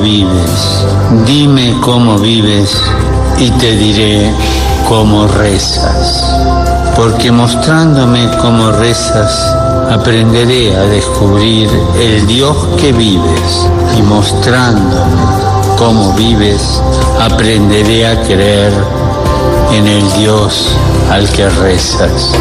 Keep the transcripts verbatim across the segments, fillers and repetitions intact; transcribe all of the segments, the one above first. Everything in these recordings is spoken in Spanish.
vives. Dime cómo vives y te diré cómo rezas. Porque mostrándome cómo rezas, aprenderé a descubrir el Dios que vives. Y mostrándome cómo vives, aprenderé a creer en el Dios al que rezas.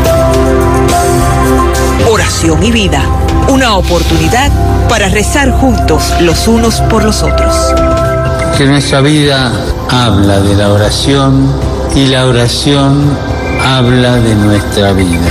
Oración y vida, una oportunidad para rezar juntos los unos por los otros. Que nuestra vida habla de la oración y la oración habla de nuestra vida.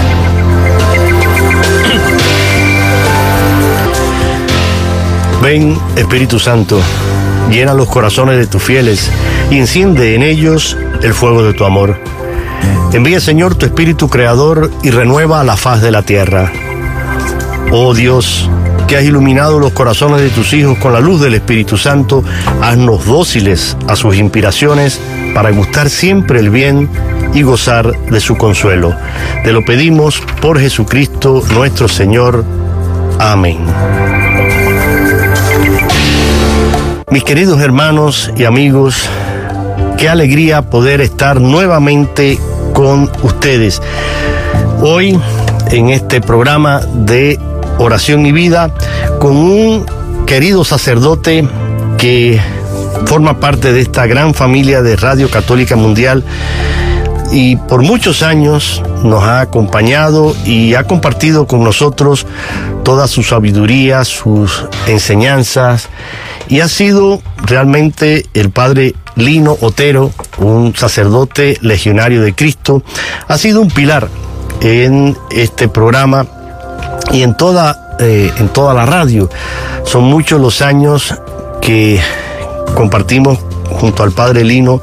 Ven, Espíritu Santo, llena los corazones de tus fieles y enciende en ellos el fuego de tu amor. Envía, Señor, tu Espíritu Creador y renueva la faz de la tierra. Oh Dios, que has iluminado los corazones de tus hijos con la luz del Espíritu Santo, haznos dóciles a sus inspiraciones para gustar siempre el bien y gozar de su consuelo. Te lo pedimos por Jesucristo nuestro Señor. Amén. Mis queridos hermanos y amigos, qué alegría poder estar nuevamente con ustedes. Hoy, en este programa de Oración y Vida, con un querido sacerdote que forma parte de esta gran familia de Radio Católica Mundial y por muchos años nos ha acompañado y ha compartido con nosotros toda su sabiduría, sus enseñanzas, y ha sido realmente el padre Lino Otero, un sacerdote legionario de Cristo. Ha sido un pilar en este programa y en toda, eh, en toda la radio. Son muchos los años que compartimos junto al padre Lino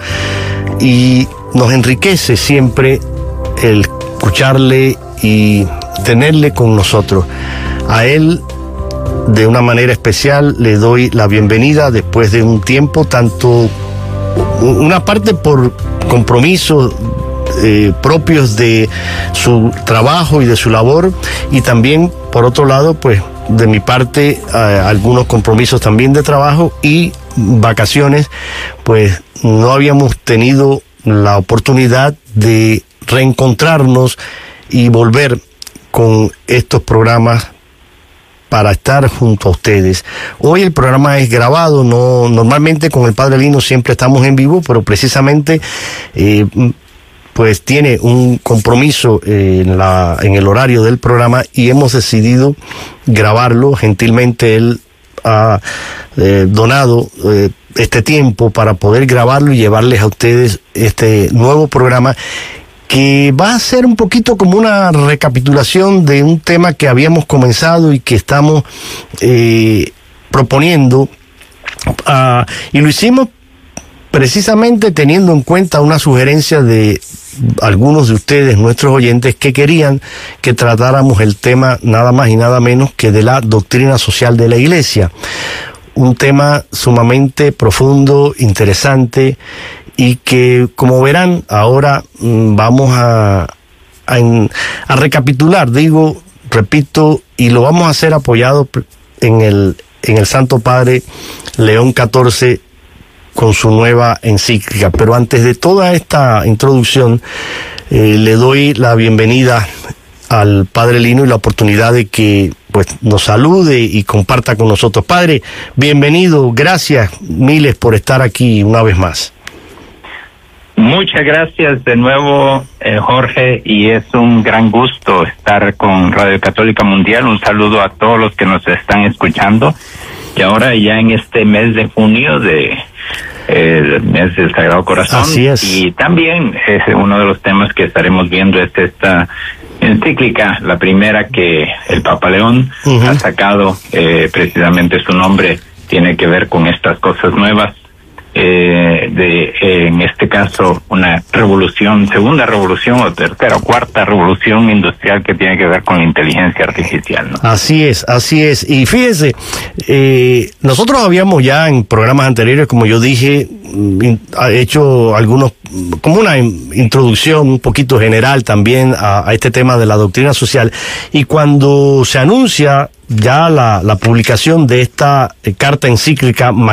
y nos enriquece siempre el escucharle y tenerle con nosotros. A él, de una manera especial, le doy la bienvenida después de un tiempo, tanto una parte por compromisos eh, propios de su trabajo y de su labor, y también por otro lado, pues de mi parte, eh, algunos compromisos también de trabajo y vacaciones, pues no habíamos tenido la oportunidad de reencontrarnos y volver con estos programas para estar junto a ustedes. Hoy el programa es grabado, no, normalmente con el padre Lino siempre estamos en vivo, pero precisamente eh, pues tiene un compromiso en, la, en el horario del programa y hemos decidido grabarlo. Gentilmente él ha eh, donado eh, este tiempo para poder grabarlo y llevarles a ustedes este nuevo programa, que va a ser un poquito como una recapitulación de un tema que habíamos comenzado y que estamos eh, proponiendo, uh, y lo hicimos precisamente teniendo en cuenta una sugerencia de algunos de ustedes, nuestros oyentes, que querían que tratáramos el tema nada más y nada menos que de la doctrina social de la Iglesia. Un tema sumamente profundo, interesante, y que, como verán, ahora mmm, vamos a, a, a recapitular, digo, repito, y lo vamos a hacer apoyado en el, en el Santo Padre León catorce con su nueva encíclica. Pero antes de toda esta introducción, eh, le doy la bienvenida al padre Lino y la oportunidad de que pues nos salude y comparta con nosotros. Padre, bienvenido, gracias miles por estar aquí una vez más. Muchas gracias de nuevo, eh, Jorge, y es un gran gusto estar con Radio Católica Mundial. Un saludo a todos los que nos están escuchando, y ahora ya en este mes de junio de eh, el mes del Sagrado Corazón. Así es. Y también es uno de los temas que estaremos viendo es esta encíclica, la primera que el Papa León uh-huh. ha sacado, eh, precisamente su nombre tiene que ver con estas cosas nuevas. Eh, de eh, en este caso una revolución, segunda revolución o tercera o cuarta revolución industrial que tiene que ver con la inteligencia artificial, ¿no? Así es, así es. Y fíjese, eh, nosotros habíamos ya en programas anteriores, como yo dije, hecho algunos, como una introducción un poquito general también a, a este tema de la doctrina social, y cuando se anuncia ya la, la publicación de esta eh, carta encíclica